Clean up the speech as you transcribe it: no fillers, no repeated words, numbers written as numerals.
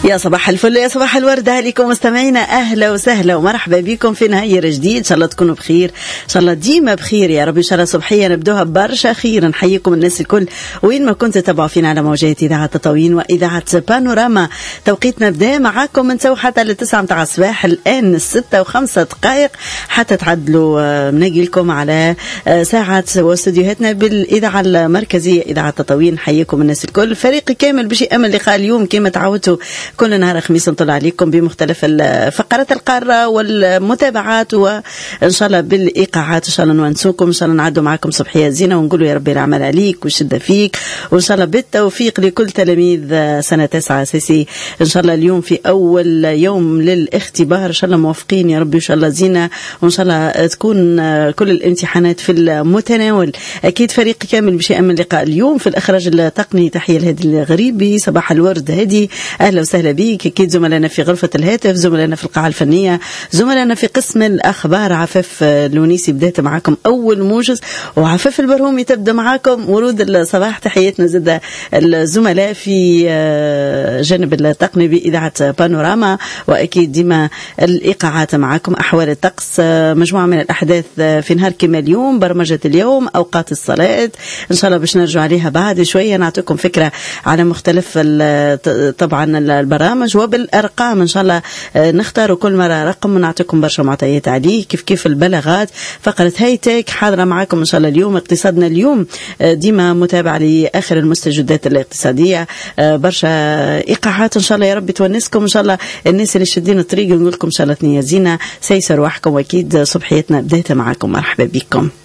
يا صباح الفل يا صباح الورد عليكم مستمعينا، أهلا وسهلا ومرحبا بكم في نهاية جديد. إن شاء الله تكونوا بخير، إن شاء الله ديما بخير يا رب. إن شاء الله صبحية نبدوها برشا خير. نحييكم الناس الكل وين ما كنت تتابعوا فينا على موجات إذاعة تطاوين وإذاعة بانوراما. توقيتنا بدا معاكم من تو حتى للتسعة متاع الصباح، الآن 6:05 حتى تعدلوا مناقي لكم على ساعة واستديوهاتنا بالإذاعة المركزية إذاعة تطاوين. نحييكم الناس الكل، فريق كامل باش يأمل لقاء اليوم كما تعودتوا كل نهار خميس نطلع عليكم بمختلف فقرات القارة والمتابعات، وإن شاء الله بالإيقاعات. إن شاء الله نونسوكم، إن شاء الله نعدوا معكم صبحية زينة ونقولوا يا ربي العمل عليك وشدة فيك، وإن شاء الله بالتوفيق لكل تلاميذ سنة 9 أساسي. إن شاء الله اليوم في أول يوم للاختبار، إن شاء الله موافقين يا ربي، إن شاء الله زينة، وإن شاء الله تكون كل الامتحانات في المتناول. أكيد فريق كامل باش يأمن لقاء اليوم في الإخراج التقني. تحية لهادي الغريبي، صباح الورد هادي، أهلا وسهلا بيك. أكيد زملائنا في غرفة الهاتف، زملائنا في القاعة الفنية، زملائنا في قسم الأخبار. عفاف لونيسي بدأت معاكم أول موجز، وعفاف البرهومي تبدأ معاكم ورود الصباح. تحياتنا زاد الزملاء في جانب التقني بإذاعة بانوراما، وأكيد ديما الإيقاعات معاكم. أحوال الطقس، مجموعة من الأحداث في نهار كما اليوم، برمجة اليوم، أوقات الصلاة إن شاء الله باش نرجع عليها بعد شوية. نعطيكم فكرة على مختلف طبعا البرامج وبالأرقام. إن شاء الله نختار كل مرة رقم ونعطيكم برشا معطيات عليه، كيف البلاغات. فقرة هايتك حاضرة معاكم إن شاء الله اليوم. اقتصادنا اليوم ديما متابعة لآخر المستجدات الاقتصادية، برشا إيقاعات إن شاء الله يا رب تونسكم. إن شاء الله الناس اللي شدين الطريق نقول لكم إن شاء الله ثنية زينة سيسر وحكم، وأكيد صبحيتنا بدايتها معاكم. مرحبا بكم.